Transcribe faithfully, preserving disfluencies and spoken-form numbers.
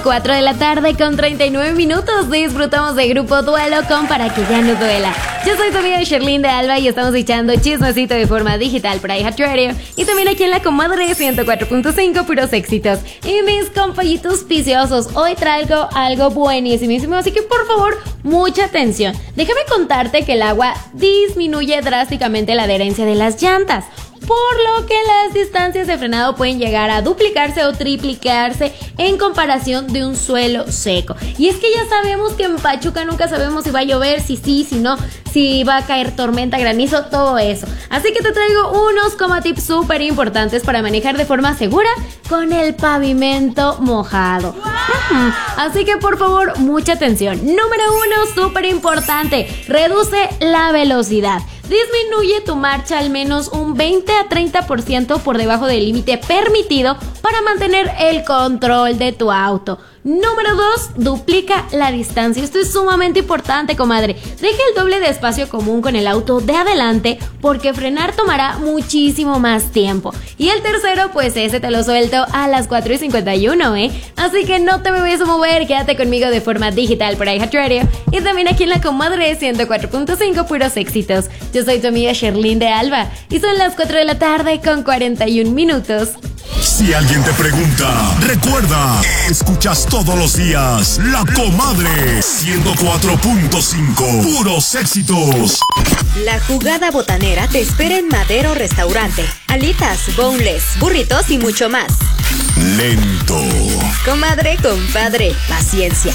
cuatro de la tarde con treinta y nueve minutos. Disfrutamos de Grupo Duelo con Para que ya no duela. Yo soy tu amiga Sherlyn de Alba y estamos echando chismecito de forma digital para iHeartRadio y también aquí en la comadre ciento cuatro punto cinco, puros éxitos. Y mis compañitos viciosos, hoy traigo algo buenísimo, así que por favor, mucha atención. Déjame contarte que el agua disminuye drásticamente la adherencia de las llantas, por lo que las distancias de frenado pueden llegar a duplicarse o triplicarse en comparación de un suelo seco. Y es que ya sabemos que en Pachuca nunca sabemos si va a llover, si sí, si no, si va a caer tormenta, granizo, todo eso. Así que te traigo unos coma tips súper importantes para manejar de forma segura con el pavimento mojado. ¡Wow! Así que por favor, mucha atención. Número uno, súper importante, reduce la velocidad. Disminuye tu marcha al menos un veinte a treinta por ciento por debajo del límite permitido para mantener el control de tu auto. Número dos, duplica la distancia. Esto es sumamente importante, comadre. Deja el doble de espacio común con el auto de adelante porque frenar tomará muchísimo más tiempo. Y el tercero, pues ese te lo suelto a las cuatro y cincuenta y uno, ¿eh? Así que no te me vayas a mover, quédate conmigo de forma digital por iHeartRadio y también aquí en la comadre ciento cuatro punto cinco, puros éxitos. Yo soy tu amiga Sherlyn de Alba y son las cuatro de la tarde con cuarenta y un minutos. Si alguien te pregunta, recuerda, escuchas todos los días La Comadre ciento cuatro punto cinco, puros éxitos. La jugada botanera te espera en Madero Restaurante. Alitas, boneless, burritos y mucho más. Lento. Comadre, compadre, paciencia.